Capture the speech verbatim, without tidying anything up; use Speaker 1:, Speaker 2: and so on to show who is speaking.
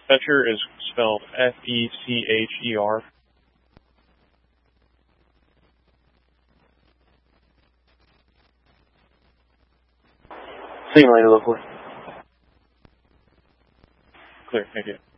Speaker 1: Fetcher is spelled F E C H E R.
Speaker 2: Simulator locally.
Speaker 1: Clear, thank you.